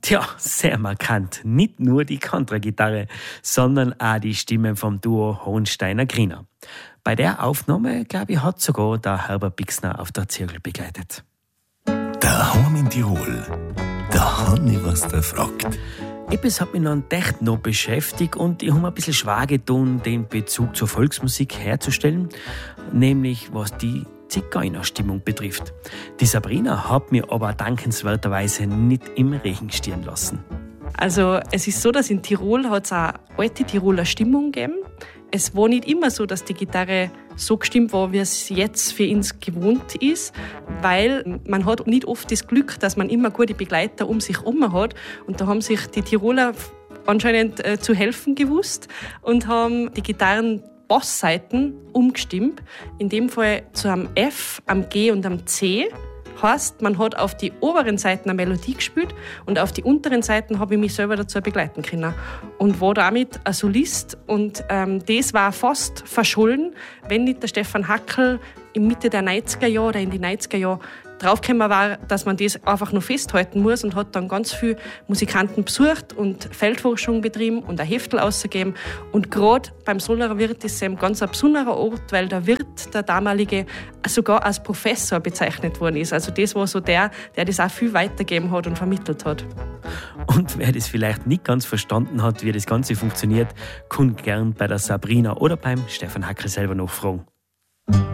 Tja, sehr markant. Nicht nur die Kontragitarre, sondern auch die Stimme vom Duo Hohensteiner-Griner. Bei der Aufnahme, glaube ich, hat sogar der Herbert Bixner auf der Zirkel begleitet. Daheim in Tirol, da han ich was da fragt. Etwas hat mich noch echt noch beschäftigt und ich habe mir ein bisschen schwer getan, den Bezug zur Volksmusik herzustellen, nämlich was die Zigeunerstimmung betrifft. Die Sabrina hat mir aber dankenswerterweise nicht im Regen stehen lassen. Also es ist so, dass in Tirol hat es eine alte Tiroler Stimmung gegeben. Es war nicht immer so, dass die Gitarre so gestimmt war, wie es jetzt für uns gewohnt ist, weil man hat nicht oft das Glück, dass man immer gute Begleiter um sich herum hat. Und da haben sich die Tiroler anscheinend zu helfen gewusst und haben die Gitarren Bassseiten umgestimmt. In dem Fall zu einem F, am G und am C. Heißt, man hat auf die oberen Seiten eine Melodie gespielt und auf die unteren Seiten habe ich mich selber dazu begleiten können. Und war damit ein Solist. Und das war fast verschollen, wenn nicht der Stefan Hackl in Mitte der 90er Jahre oder in die 90er Jahre draufgekommen war, dass man das einfach noch festhalten muss und hat dann ganz viele Musikanten besucht und Feldforschung betrieben und ein Heftel ausgegeben. Und gerade beim Sollerer Wirt ist es ein ganz besonderer Ort, weil der Wirt, der damalige, sogar als Professor bezeichnet worden ist. Also das war so der das auch viel weitergegeben hat und vermittelt hat. Und wer das vielleicht nicht ganz verstanden hat, wie das Ganze funktioniert, kann gern bei der Sabrina oder beim Stefan Hackl selber nachfragen.